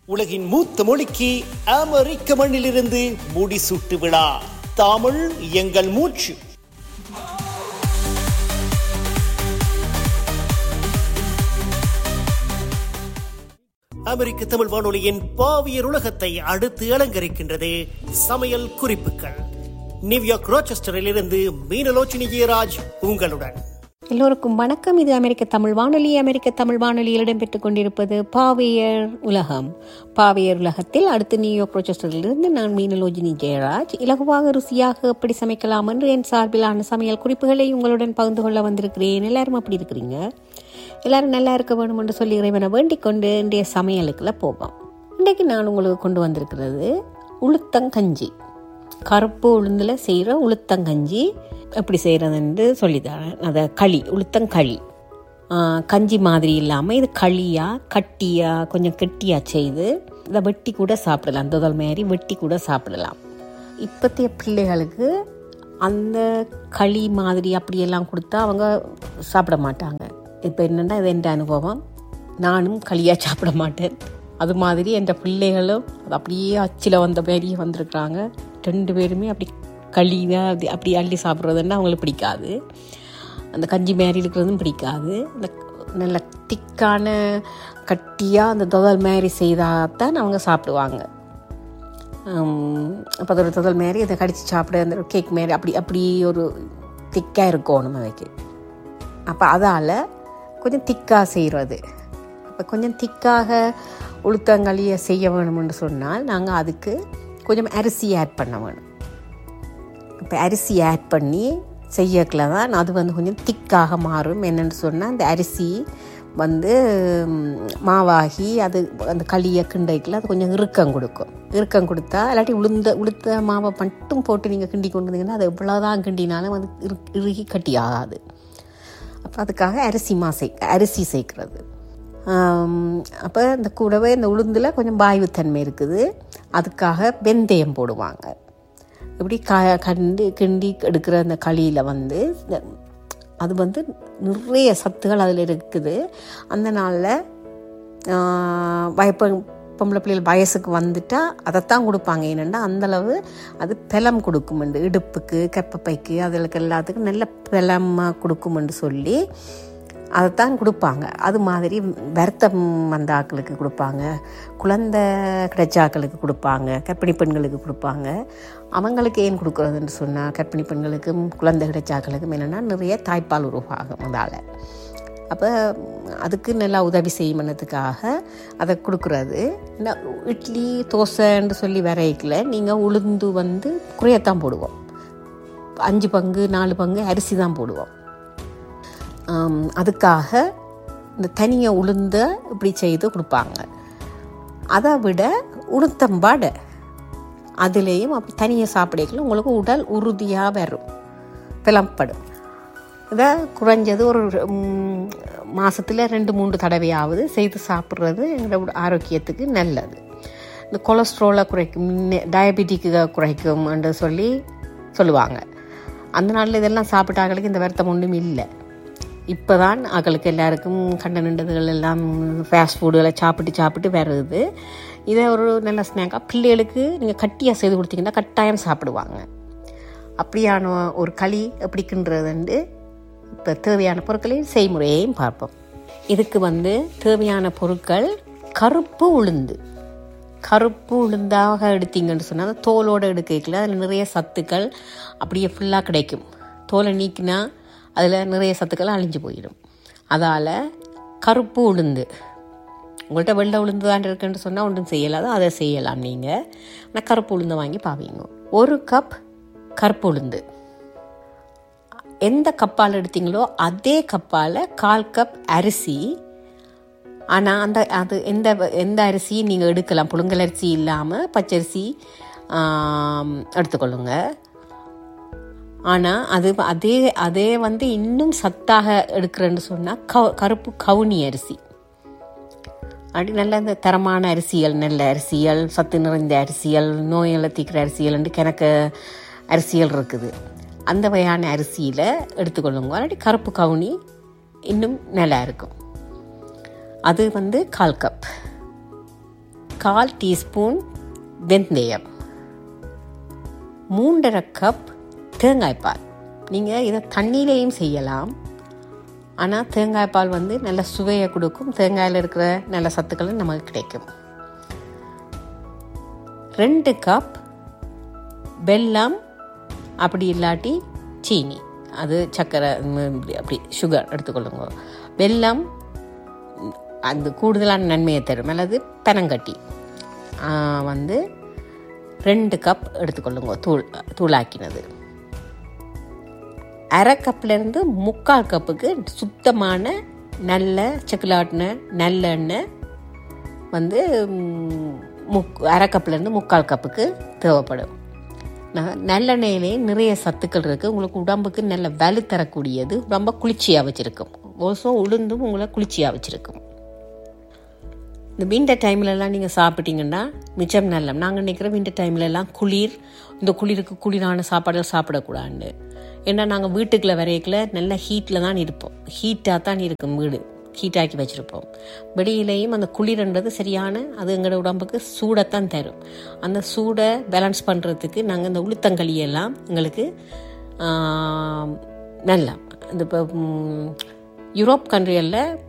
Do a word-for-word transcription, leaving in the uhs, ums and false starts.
உலகின் மூத்த மொழிக்கு அமெரிக்க மண்ணிலிருந்து முடிசூட்டு விழா. தமிழ் எங்கள் மூச்சு. அமெரிக்க தமிழ் வானொலியின் பாவியர் உலகத்தை அடுத்து அலங்கரிக்கின்றது சமையல் குறிப்புகள். நியூயார்க் ரோச்செஸ்டரில் இருந்து மீனலோச்சினி ஜெயராஜ் உங்களுடன். எல்லோருக்கும் வணக்கம். இது அமெரிக்க தமிழ் வானொலி. அமெரிக்க தமிழ் வானொலியில் இடம்பெற்றுக் கொண்டிருப்பது பாவியர் உலகம். பாவியர் உலகத்தில் அடுத்து நியூயார்க் ரோச்செஸ்டரிலிருந்து நான் மீனலோச்சினி ஜெயராஜ். இலகுவாக ருசியாக எப்படி சமைக்கலாம் என்று என் சார்பிலான சமையல் குறிப்புகளை உங்களுடன் பகிர்ந்து கொள்ள வந்திருக்கிறேன். எல்லாரும் அப்படி இருக்கிறீங்க? எல்லாரும் நல்லா இருக்க வேணும் என்று சொல்லி இறைவனை வேண்டிக் கொண்டு இன்றைய சமையலுக்குள்ள போவோம். இன்றைக்கு நான் உங்களுக்கு கொண்டு வந்திருக்கிறது உளுத்தங்கஞ்சி. கருப்பு உளுந்துல செய்கிற உளுத்தங்கஞ்சி எப்படி செய்கிறதுன்னு சொல்லித்தரேன். அதை களி, உளுத்தங்களி. கஞ்சி மாதிரி இல்லாமல் இது களியாக கட்டியாக கொஞ்சம் கெட்டியாக செய்து இதை வெட்டி கூட சாப்பிடலாம். தொதல் மாதிரி வெட்டி கூட சாப்பிடலாம். இப்போத்தைய பிள்ளைகளுக்கு அந்த களி மாதிரி அப்படியெல்லாம் கொடுத்தா அவங்க சாப்பிட மாட்டாங்க. இப்போ என்னென்னா இது என்ற அனுபவம். நானும் களியாக சாப்பிட மாட்டேன். அது மாதிரி என்ற பிள்ளைகளும் அது அப்படியே அச்சில் வந்த மாதிரியே வந்திருக்கிறாங்க. ரெண்டு பேருமே அப்படி களியாக அப்படி அப்படி அள்ளி சாப்பிட்றதுன்னா அவங்களுக்கு பிடிக்காது. அந்த கஞ்சி மாதிரி இருக்கிறதும் பிடிக்காது. அந்த நல்ல திக்கான கட்டியாக அந்த தொதல் மாதிரி செய்தால் தான் அவங்க சாப்பிடுவாங்க. அப்போ அதோட தொதல் மாதிரி அதை கடித்து சாப்பிட அந்த கேக் மாரி அப்படி அப்படி ஒரு திக்காக இருக்கணும் அதுக்கு. அப்போ அதால் கொஞ்சம் திக்காக செய்கிறது. அப்போ கொஞ்சம் திக்காக உளுத்தங்களியை செய்ய வேணும்னு சொன்னால் நாங்கள் அதுக்கு கொஞ்சம் அரிசி ஆட் பண்ண வேணும். இப்போ அரிசி ஆட் பண்ணி செய்யக்கல தான் அது வந்து கொஞ்சம் திக்காக மாறும். என்னென்னு சொன்னால் அந்த அரிசி வந்து மாவாகி அது அந்த களியை கிண்டைக்குள்ள அது கொஞ்சம் இறுக்கம் கொடுக்கும். இறுக்கம் கொடுத்தா இல்லாட்டி உளுந்த உளுத்த மாவை மட்டும் போட்டு நீங்கள் கிண்டி கொண்டு வந்தீங்கன்னா அது எவ்வளோதான் கிண்டினாலும் அது இரு இறுகி கட்டி ஆகாது. அப்போ அதுக்காக அரிசி மா சே அரிசி சேர்க்குறது. அப்போ இந்த கூடவே இந்த உளுந்தில் கொஞ்சம் வாயுத்தன்மை இருக்குது. அதுக்காக வெந்தயம் போடுவாங்க. இப்படி க கண்டு கிண்டி எடுக்கிற அந்த களியில் வந்து அது வந்து நிறைய சத்துகள் அதில் இருக்குது. அந்த நாளில் வயப்ப பொம்பளை பிள்ளைகள் வயசுக்கு வந்துட்டால் அதைத்தான் கொடுப்பாங்க. ஏனென்னா அந்தளவு அது பலம் கொடுக்குமெண்டு, இடுப்புக்கு கெப்பப்பைக்கு அதுகளுக்கு எல்லாத்துக்கும் நல்ல பலமாக கொடுக்குமென்று சொல்லி அதைத்தான் கொடுப்பாங்க. அது மாதிரி வருத்தம் வந்த ஆக்களுக்கு கொடுப்பாங்க, குழந்தை கிடைச்சாக்களுக்கு கொடுப்பாங்க, கர்ப்பிணி பெண்களுக்கு கொடுப்பாங்க. அவங்களுக்கு ஏன் கொடுக்குறதுன்னு சொன்னால் கர்ப்பிணி பெண்களுக்கும் குழந்தை கிடைச்சாக்களுக்கும் என்னென்னா நிறைய தாய்ப்பால் உருவாகும் அதால். அப்போ அதுக்கு நல்லா உதவி செய்யணுன்றதுக்காக அதை கொடுக்குறது. இட்லி தோசைன்னு சொல்லி வரைக்கல நீங்கள் உளுந்து வந்து குறையத்தான் போடுவோம். அஞ்சு பங்கு நாலு பங்கு அரிசி தான் போடுவோம். அதுக்காக இந்த தனியை உளுந்த இப்படி செய்து கொடுப்பாங்க. அதை விட உளுத்தம்பாடை அதுலேயும் அப்படி தனியாக சாப்பிடக்கல உங்களுக்கு உடல் உறுதியாக வரும், பிளம்படும். இதை குறைஞ்சது ஒரு மாதத்தில் ரெண்டு மூன்று தடவையாவது செய்து சாப்பிட்றது எங்களோட ஆரோக்கியத்துக்கு நல்லது. இந்த கொலஸ்ட்ரோலை குறைக்கும், டயபெட்டிக்கு குறைக்கும் என்று சொல்லி சொல்லுவாங்க. அந்த நாளில் இதெல்லாம் சாப்பிட்டாங்களுக்கு இந்த வருத்தம் ஒன்றும் இல்லை. இப்போ தான் அவங்களுக்கு எல்லாருக்கும் கண்ட நின்றதுகள் எல்லாம் ஃபாஸ்ட் ஃபுட்டுகளை சாப்பிட்டு சாப்பிட்டு வருது. இதை ஒரு நல்ல ஸ்நாக்காக பிள்ளைகளுக்கு நீங்கள் கட்டியாக செய்து கொடுத்தீங்கன்னா கட்டாயம் சாப்பிடுவாங்க. அப்படியான ஒரு களி எப்படிக்குன்றதுண்டு இப்போ தேவையான பொருட்களையும் செய்முறையையும் பார்ப்போம். இதுக்கு வந்து தேவையான பொருட்கள் கருப்பு உளுந்து. கருப்பு உளுந்தாக எடுத்தீங்கன்னு சொன்னால் தோலோடு எடுக்கல அதில் நிறைய சத்துக்கள் அப்படியே ஃபுல்லாக கிடைக்கும். தோலை நீக்கினா அதில் நிறைய சத்துக்கள் அழிஞ்சு போயிடும். அதால் கருப்பு உளுந்து. உங்கள்கிட்ட வெள்ளை உளுந்து தான் இருக்குன்னு சொன்னால் ஒன்றும் செய்யலாதோ அதை செய்யலாம் நீங்கள். ஆனால் கருப்பு உளுந்து வாங்கி பாவீங்க. ஒரு கப் கருப்பு உளுந்து. எந்த கப்பால் எடுத்தீங்களோ அதே கப்பால் கால் கப் அரிசி. ஆனால் அந்த அது எந்த எந்த அரிசியும் நீங்கள் எடுக்கலாம். புழுங்கல் அரிசி இல்லாமல் பச்சரிசி எடுத்துக்கொள்ளுங்க. ஆனால் அது அதே அதே வந்து இன்னும் சத்தாக எடுக்கிறேன்னு சொன்னால் க கருப்பு கவுனி அரிசி. அப்படி நல்ல இந்த தரமான அரிசிகள், நல்ல அரிசிகள், சத்து நிறைந்த அரிசிகள், நோயெல்லாம் தீக்கிற அரிசிகள் கிணக்க அரிசிகள் இருக்குது. அந்த வகையான அரிசியில் எடுத்துக்கொள்ளுங்க. அப்படி கருப்பு கவுனி இன்னும் நல்லா இருக்கும். அது வந்து கால் கப் கால் டீஸ்பூன் வெந்தயம், மூன்றரை கப் தேங்காய்ப்பால். நீங்கள் இதை தண்ணியிலையும் செய்யலாம், ஆனால் தேங்காய்ப்பால் வந்து நல்ல சுவையை கொடுக்கும், தேங்காயில் இருக்கிற நல்ல சத்துக்களும் நமக்கு கிடைக்கும். ரெண்டு கப் வெல்லம், அப்படி இல்லாட்டி சீனி, அது சர்க்கரை அப்படி சுகர் எடுத்துக்கொள்ளுங்க. வெல்லம் அந்த கூடுதலான நன்மையை தரும். அல்லது பனங்கட்டி வந்து ரெண்டு கப் எடுத்துக்கொள்ளுங்க, தூள் தூளாக்கினது. அரை கப்லேருந்து முக்கால் கப்புக்கு சுத்தமான நல்ல செக்குலாட்டின நல்லெண்ணெய் வந்து முக் அரை கப்லேருந்து முக்கால் கப்புக்கு தேவைப்படும். நல்லெண்ணெயிலே நிறைய சத்துக்கள் இருக்குது, உங்களுக்கு உடம்புக்கு நல்ல வலு தரக்கூடியது, ரொம்ப குளிர்ச்சியாக வச்சுருக்கும். ஓசோ உளுந்தும் உங்களை குளிர்ச்சியாக வச்சுருக்கும். இந்த விண்டர் டைம்லலாம் நீங்கள் சாப்பிட்டீங்கன்னா மிச்சம் நல்ல. நாங்கள் நினைக்கிற விண்டர் டைம்லலாம் குளிர், இந்த குளிருக்கு குளிரான சாப்பாடுகள் சாப்பிடக்கூடாதுன்னு. ஏன்னா நாங்கள் வீட்டுக்குள்ளே வரையக்குள்ள நல்ல ஹீட்டில் தான் இருப்போம், ஹீட்டாக தான் இருக்கும் வீடு, ஹீட்டாக்கி வச்சுருப்போம். வெளியிலையும் அந்த குளிர்ன்றது சரியான, அது எங்களோட உடம்புக்கு சூடைத்தான் தரும். அந்த சூடை பேலன்ஸ் பண்ணுறதுக்கு நாங்கள் இந்த உளுத்தங்களியெல்லாம் எங்களுக்கு நல்லா. இந்த இப்போ யூரோப் கண்ட்ரிகளில்